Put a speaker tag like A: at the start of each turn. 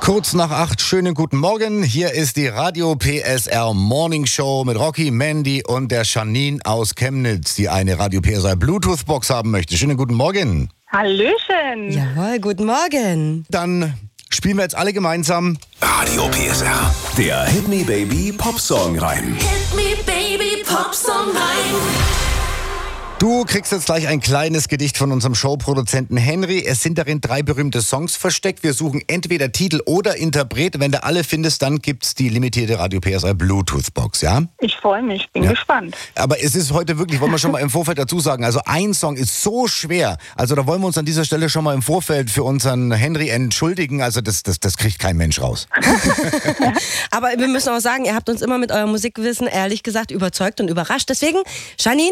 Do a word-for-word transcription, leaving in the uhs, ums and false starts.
A: Kurz nach acht, schönen guten Morgen. Hier ist die Radio P S R Morning Show mit Rocky, Mandy und der Janine aus Chemnitz, die eine Radio P S R Bluetooth Box haben möchte. Schönen guten Morgen.
B: Hallöchen.
C: Jawohl, guten Morgen.
A: Dann spielen wir jetzt alle gemeinsam
D: Radio P S R, der Hit Me Baby Popsong rein.
E: Hit me baby, Popsong rein.
A: Du kriegst jetzt gleich ein kleines Gedicht von unserem Showproduzenten Henry. Es sind darin drei berühmte Songs versteckt. Wir suchen entweder Titel oder Interpret. Wenn du alle findest, dann gibt's die limitierte Radio P S R Bluetooth Box, ja?
B: Ich freue mich, bin
A: Ja.
B: gespannt.
A: Aber es ist heute wirklich, wollen wir schon mal im Vorfeld dazu sagen, also ein Song ist so schwer. Also da wollen wir uns an dieser Stelle schon mal im Vorfeld für unseren Henry entschuldigen. Also das, das, das kriegt kein Mensch raus.
C: Aber wir müssen auch sagen, ihr habt uns immer mit eurem Musikwissen ehrlich gesagt überzeugt und überrascht. Deswegen, Janine,